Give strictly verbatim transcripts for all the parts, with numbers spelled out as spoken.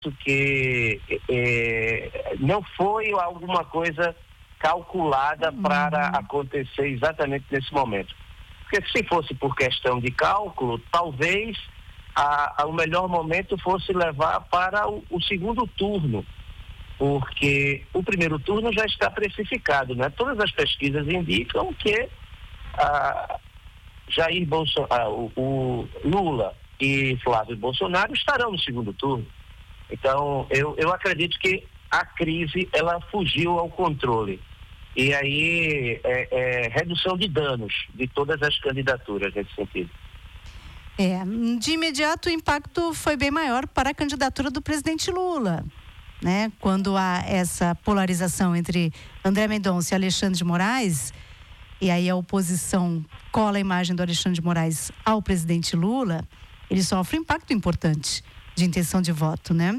que é, não foi alguma coisa calculada uhum. para acontecer exatamente nesse momento. Porque se fosse por questão de cálculo, talvez a, a, o melhor momento fosse levar para o, o segundo turno, porque o primeiro turno já está precificado, né? Todas as pesquisas indicam que a, Jair Bolsonaro, o, o Lula e Flávio Bolsonaro estarão no segundo turno. Então, eu, eu acredito que a crise, ela fugiu ao controle. E aí, é, é redução de danos de todas as candidaturas nesse sentido. É, de imediato o impacto foi bem maior para a candidatura do presidente Lula, né? Quando há essa polarização entre André Mendonça e Alexandre de Moraes, e aí a oposição cola a imagem do Alexandre de Moraes ao presidente Lula, ele sofre um impacto importante de intenção de voto, né?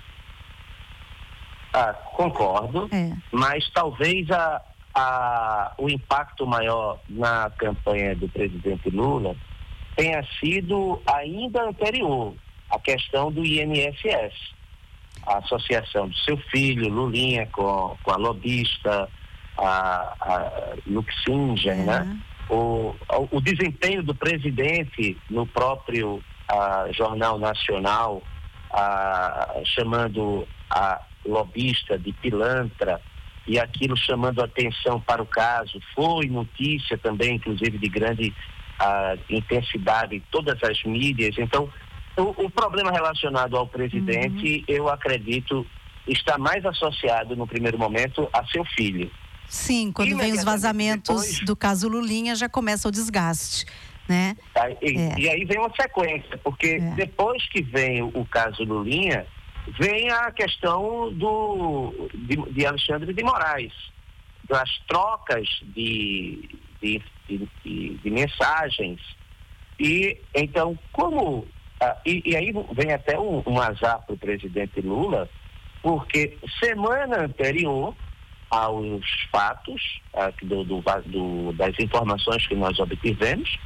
Ah, concordo, é. mas talvez a, a, o impacto maior na campanha do presidente Lula tenha sido ainda anterior, a questão do I N S S, a associação do seu filho, Lulinha, com, com a lobista, a, a Luxinger, é. né? O, o, o desempenho do presidente no próprio a, Jornal Nacional, a, chamando a lobista de pilantra, e aquilo chamando atenção para o caso, foi notícia também, inclusive, de grande uh, intensidade em todas as mídias. Então, o, o problema relacionado ao presidente, uhum. eu acredito, está mais associado no primeiro momento a seu filho. Sim, quando vem os vazamentos depois, do caso Lulinha, já começa o desgaste, né? Tá, e, é. e aí vem uma sequência, porque é. depois que vem o, o caso Lulinha, vem a questão do, de, de Alexandre de Moraes, das trocas de, de, de, de, de mensagens. E então, como... Ah, e, e aí vem até um, um azar para o presidente Lula, porque semana anterior aos fatos, ah, do, do, do, das informações que nós obtivemos,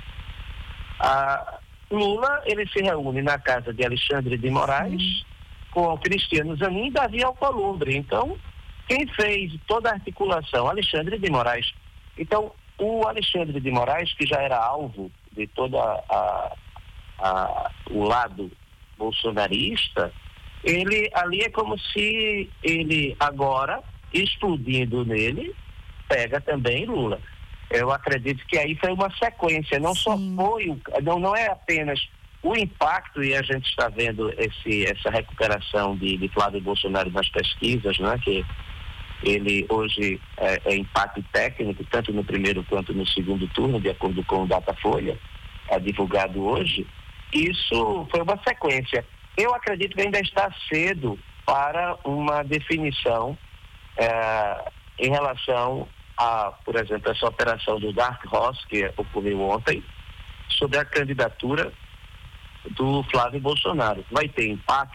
ah, Lula, ele se reúne na casa de Alexandre de Moraes, Sim. com Cristiano Zanin e Davi Alcolumbre. Então, quem fez toda a articulação? Alexandre de Moraes. Então, o Alexandre de Moraes, que já era alvo de toda a, a, o lado bolsonarista, ele ali é como se ele agora, explodindo nele, pega também Lula. Eu acredito que aí foi uma sequência, não Sim. só foi, o, não, não é apenas o impacto, e a gente está vendo esse, essa recuperação de, de Flávio Bolsonaro nas pesquisas, né, que ele hoje é, é empate técnico, tanto no primeiro quanto no segundo turno, de acordo com o Datafolha, é divulgado hoje. Isso foi uma sequência. Eu acredito que ainda está cedo para uma definição é, em relação a, por exemplo, essa operação do Dark Horse, que ocorreu ontem, sobre a candidatura do Flávio Bolsonaro. Vai ter impacto?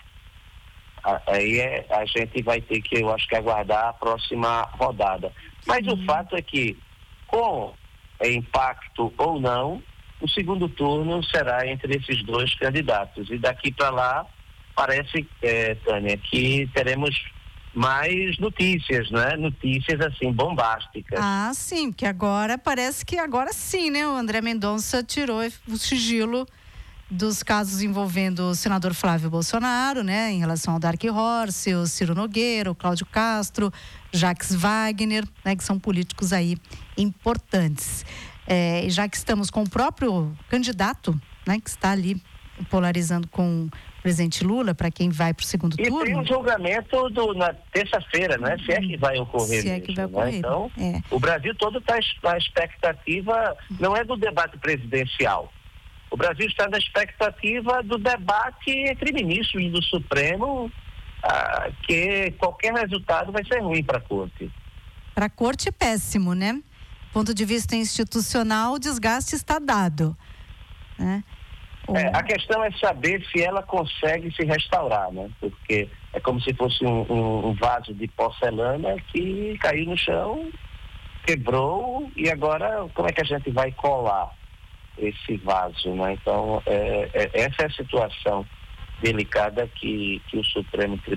Aí é, a gente vai ter que, eu acho que, aguardar a próxima rodada. Mas Sim. o fato é que, com impacto ou não, o segundo turno será entre esses dois candidatos. E daqui para lá, parece, é, Tânia, que teremos mais notícias, né? Notícias, assim, bombásticas. Ah, sim, porque agora parece que agora sim, né? O André Mendonça tirou o sigilo dos casos envolvendo o senador Flávio Bolsonaro, né? Em relação ao Dark Horse, o Ciro Nogueira, o Cláudio Castro, Jacques Wagner, né? Que são políticos aí importantes. É, já que estamos com o próprio candidato, né? Que está ali polarizando com o presidente Lula, para quem vai para o segundo e turno. E tem um julgamento do, na terça-feira, né? Se é que vai ocorrer. Se é que vai ocorrer. Né? Então, é. o Brasil todo está na expectativa, não é do debate presidencial. O Brasil está na expectativa do debate entre ministros do Supremo, ah, que qualquer resultado vai ser ruim para a Corte. Para a Corte é péssimo, né? Do ponto de vista institucional, o desgaste está dado, né? É, a questão é saber se ela consegue se restaurar, né? Porque é como se fosse um, um, um vaso de porcelana que caiu no chão, quebrou, e agora como é que a gente vai colar esse vaso, né? Então, é, é, essa é a situação delicada que, que o Supremo